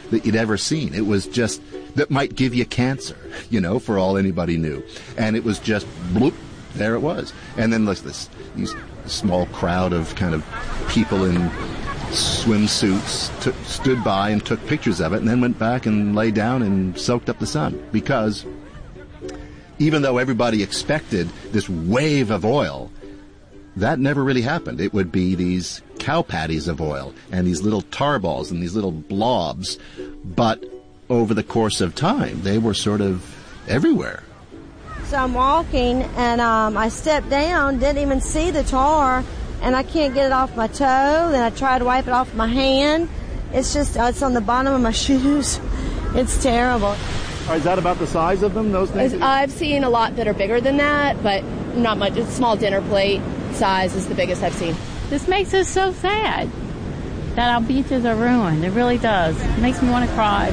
that you'd ever seen. It was just, that might give you cancer, for all anybody knew. And it was just, bloop, there it was. And then these small crowd of kind of people in swimsuits stood by and took pictures of it, and then went back and lay down and soaked up the sun. Because even though everybody expected this wave of oil, that never really happened. It would be these cow patties of oil and these little tar balls and these little blobs. But over the course of time, they were sort of everywhere. So I'm walking, and I stepped down, didn't even see the tar, and I can't get it off my toe. Then I tried to wipe it off my hand. It's just, it's on the bottom of my shoes. It's terrible. Is that about the size of them, those things? I've seen a lot that are bigger than that, but not much. A small dinner plate size is the biggest I've seen. This makes us so sad that our beaches are ruined. It really does. It makes me want to cry.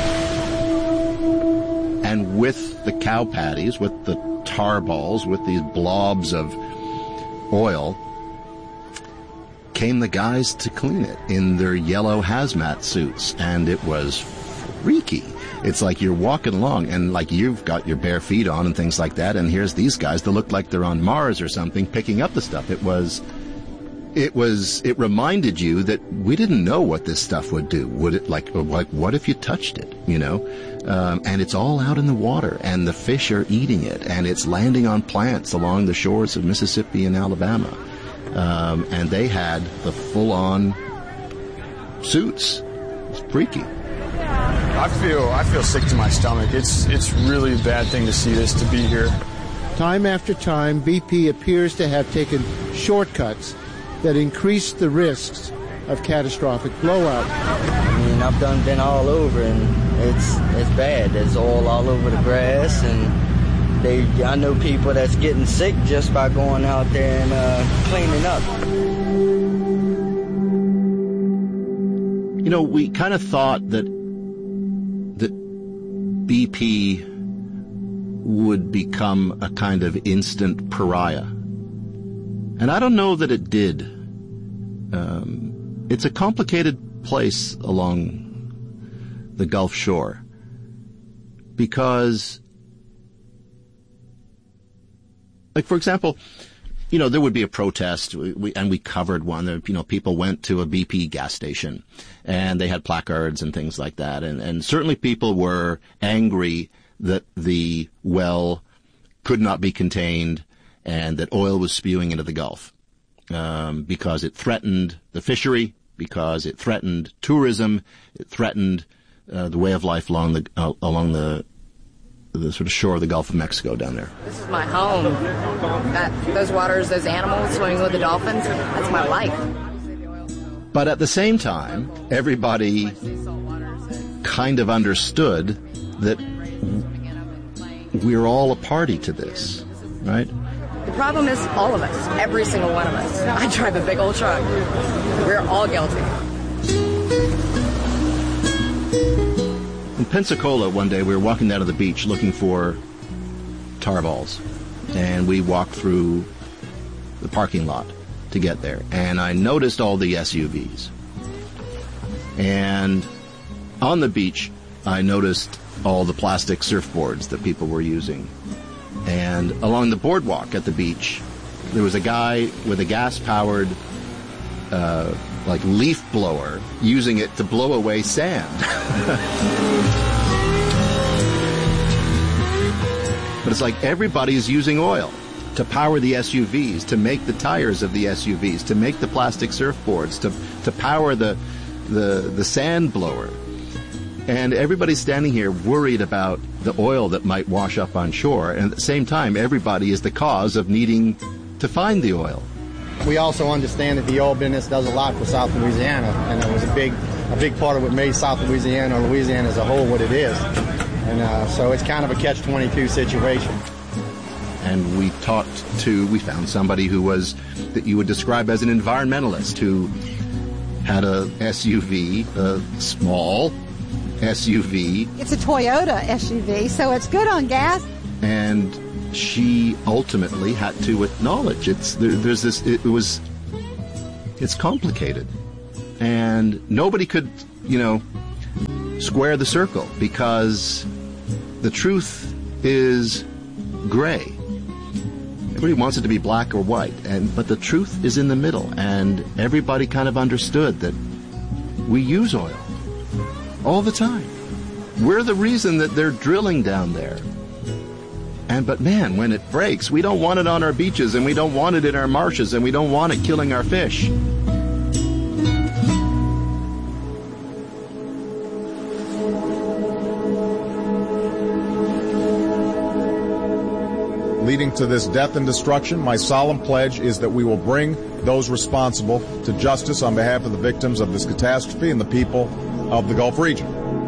And with the cow patties, with the tar balls, with these blobs of oil, came the guys to clean it in their yellow hazmat suits. And it was freaky. It's like you're walking along and like you've got your bare feet on and things like that, and here's these guys that look like they're on Mars or something picking up the stuff. It reminded you that we didn't know what this stuff would do. Would it like what if you touched it, and it's all out in the water, and the fish are eating it, and it's landing on plants along the shores of Mississippi and Alabama. And they had the full-on suits. It's freaky. I feel sick to my stomach. It's really a bad thing to see this, to be here. Time after time, BP appears to have taken shortcuts that increase the risks of catastrophic blowout. I mean, I've been all over, and it's bad. There's oil all over the grass, and I know people that's getting sick just by going out there and cleaning up. We kind of thought that BP would become a kind of instant pariah. And I don't know that it did. It's a complicated place along the Gulf Shore because, like, for example, there would be a protest, and we covered one. People went to a BP gas station, and they had placards and things like that. And certainly people were angry that the well could not be contained and that oil was spewing into the Gulf because it threatened the fishery, because it threatened tourism, it threatened the way of life along the sort of shore of the Gulf of Mexico down there. This is my home. Those waters, those animals swimming with the dolphins, that's my life. But at the same time, everybody kind of understood that we're all a party to this, right? The problem is all of us, every single one of us. I drive a big old truck. We're all guilty. In Pensacola, one day, we were walking down to the beach looking for tar balls, and we walked through the parking lot to get there, and I noticed all the SUVs. And on the beach, I noticed all the plastic surfboards that people were using. And along the boardwalk at the beach, there was a guy with a gas-powered leaf blower, using it to blow away sand. But it's like everybody's using oil to power the SUVs, to make the tires of the SUVs, to make the plastic surfboards, to power the sand blower. And everybody's standing here worried about the oil that might wash up on shore, and at the same time, everybody is the cause of needing to find the oil. We also understand that the oil business does a lot for South Louisiana, and it was a big part of what made South Louisiana, or Louisiana as a whole, what it is. And so it's kind of a catch-22 situation. And we found somebody that you would describe as an environmentalist, who had a SUV, a small SUV. It's a Toyota SUV, so it's good on gas. And she ultimately had to acknowledge it's complicated, and nobody could square the circle, because the truth is gray. Everybody wants it to be black or white, but the truth is in the middle, and everybody kind of understood that we use oil all the time. We're the reason that they're drilling down there. But man, when it breaks, we don't want it on our beaches, and we don't want it in our marshes, and we don't want it killing our fish. Leading to this death and destruction, my solemn pledge is that we will bring those responsible to justice on behalf of the victims of this catastrophe and the people of the Gulf region.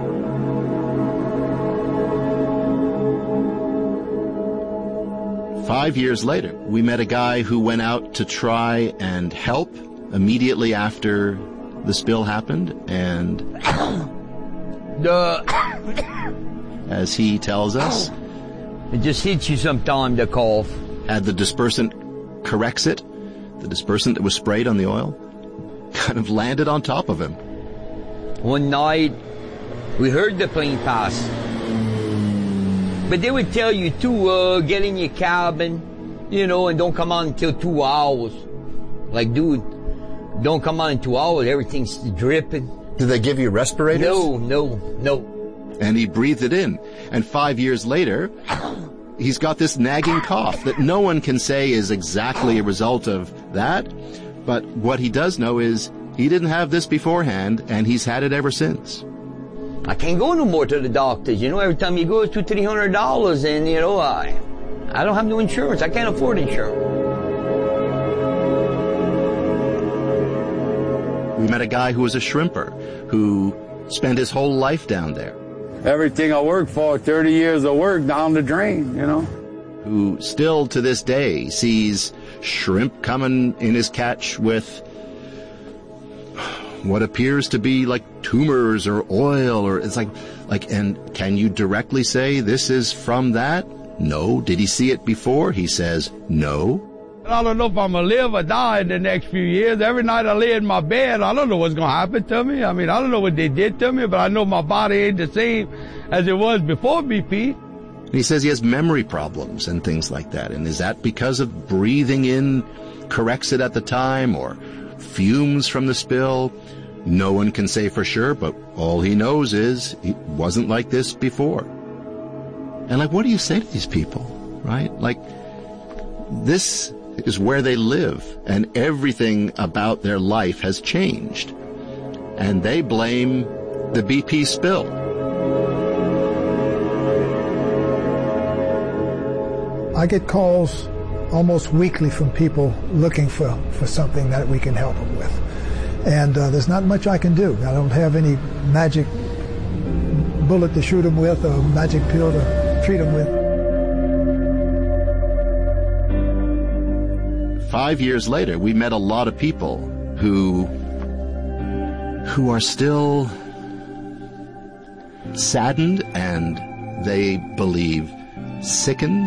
Five years later, we met a guy who went out to try and help immediately after the spill happened, and as he tells us, it just hits you sometime, the cough. And the dispersant corrects it. The dispersant that was sprayed on the oil kind of landed on top of him. One night, we heard the plane pass. But they would tell you to get in your cabin, and don't come on until 2 hours. Like, dude, don't come on in 2 hours. Everything's dripping. Did they give you respirators? No. And he breathed it in. And 5 years later, he's got this nagging cough that no one can say is exactly a result of that. But what he does know is he didn't have this beforehand, and he's had it ever since. I can't go no more to the doctors. Every time you go, it's $200-300, and, I don't have no insurance. I can't afford insurance. We met a guy who was a shrimper who spent his whole life down there. Everything I worked for, 30 years of work down the drain, Who still to this day sees shrimp coming in his catch with what appears to be like tumors or oil, or it's like, and can you directly say this is from that? No. Did he see it before? He says no. I don't know if I'm going to live or die in the next few years. Every night I lay in my bed, I don't know what's going to happen to me. I don't know what they did to me, but I know my body ain't the same as it was before BP. He says he has memory problems and things like that. And is that because of breathing in Corexit at the time, or fumes from the spill? No one can say for sure, but all he knows is it wasn't like this before. And what do you say to these people, right? This is where they live, and everything about their life has changed. And they blame the BP spill. I get calls almost weekly from people looking for something that we can help them with. And there's not much I can do. I don't have any magic bullet to shoot them with, or magic pill to treat them with. 5 years later, we met a lot of people who are still saddened, and they believe sickened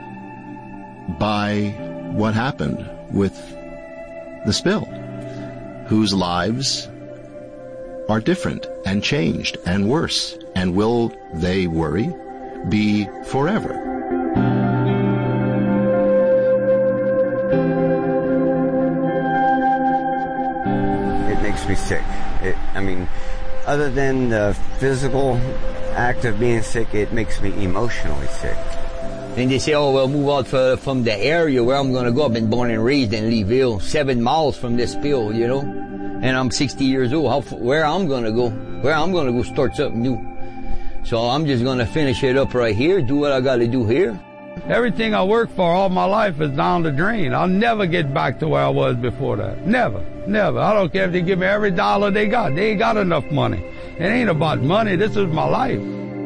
by what happened with the spill, whose lives are different and changed and worse, and will, they worry, be forever. Me sick. Other than the physical act of being sick, it makes me emotionally sick. And they say, move out from the area where I'm going to go. I've been born and raised in Leeville, 7 miles from this spill, and I'm 60 years old. Where I'm going to go? Where I'm going to go start something new. So I'm just going to finish it up right here, do what I got to do here. Everything I worked for all my life is down the drain. I'll never get back to where I was before that. Never. I don't care if they give me every dollar they got. They ain't got enough money. It ain't about money. This is my life.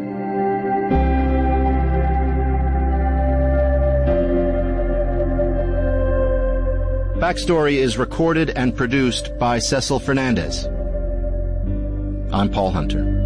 Backstory is recorded and produced by Cecil Fernandez. I'm Paul Hunter.